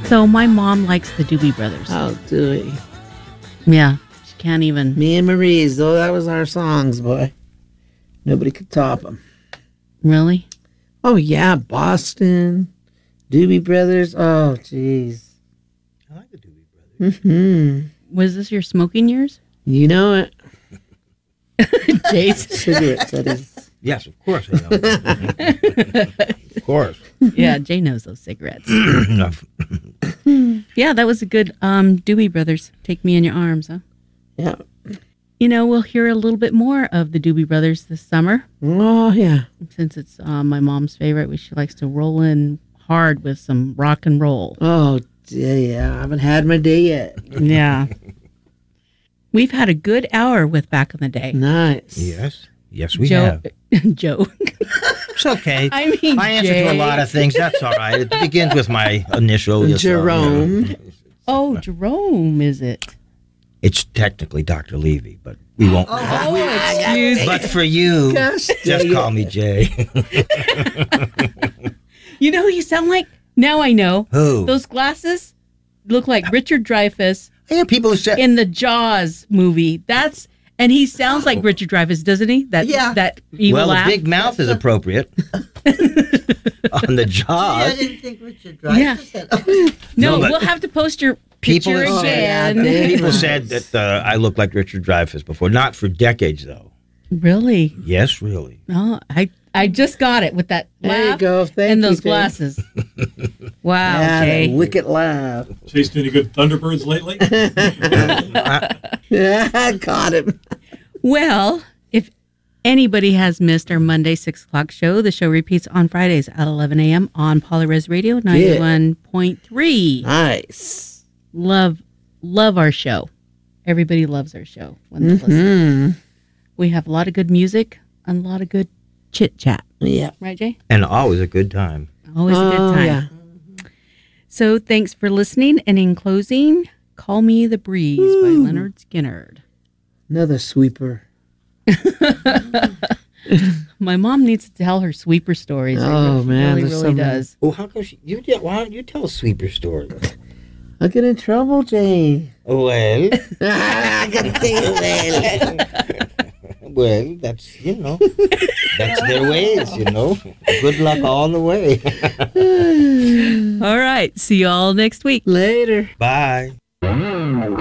So my mom likes the Doobie Brothers. Oh, Dewey. Yeah, she can't even. Me and Marie's, though, that was our songs, boy. Nobody could top them. Really? Oh, yeah, Boston, Doobie Brothers. Oh, jeez. I like the Doobie Brothers. Mm-hmm. Was this your smoking years? You know it. Jace? Cigarettes, that is. Yes, of course I know. Of course. Yeah, Jay knows those cigarettes. Yeah, that was a good Doobie Brothers. Take Me in Your Arms, huh? Yeah. You know, we'll hear a little bit more of the Doobie Brothers this summer. Oh, yeah. Since it's my mom's favorite, she likes to roll in hard with some rock and roll. Oh, yeah. I haven't had my day yet. Yeah. We've had a good hour with Back in the Day. Nice. Yes, we have. Joe. It's okay. I mean, I answer to a lot of things. That's all right. It begins with my initial. Jerome. Oh, Jerome, is it? It's technically Dr. Levy, but we won't. Excuse me. But for you, Gosh, just call me Jay. You know who you sound like? Now I know. Who? Those glasses look like Richard Dreyfuss Yeah, people who said. in the Jaws movie. And he sounds like Richard Dreyfuss, doesn't he? That evil Well, laugh. the big mouth is appropriate. On the jaw. I didn't think Richard Dreyfuss said. No, No, but we'll have to post your people- picture Oh, again. yeah, People said that I look like Richard Dreyfuss before. Not for decades, though. Really? Yes, really. Oh, I just got it with that There you laugh go. Thank and you, those Jay. glasses. Wow, Yeah, Jay. that wicked laugh. Chased any good Thunderbirds lately? Yeah, I caught him. Well, if anybody has missed our Monday 6 o'clock show, the show repeats on Fridays at 11 a.m. on Polyres Radio 91.3. Nice. Love our show. Everybody loves our show when they listen. We have a lot of good music and a lot of good chit chat. Yeah. Right, Jay? And always a good time. Always a good time. Yeah. So thanks for listening. And in closing, Call Me the Breeze by Leonard Skinnard. Another sweeper. My mom needs to tell her sweeper stories. Oh, man, Really, there's really some- does. Well, how come why don't you tell a sweeper story? I'll get in trouble, Jane. Well, I gotta take it. well, that's, that's their ways, Good luck all the way. All right. See you all next week. Later. Bye.